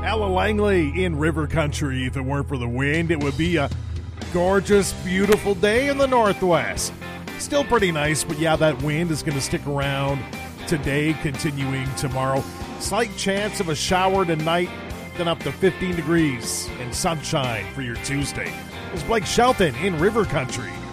Ella Langley in River Country. If it weren't for the wind, it would be a gorgeous, beautiful day in the Northwest. Still pretty nice, but yeah, that wind is going to stick around today, continuing tomorrow. Slight chance of a shower tonight, then up to 15 degrees and sunshine for your Tuesday. It's Blake Shelton in River Country.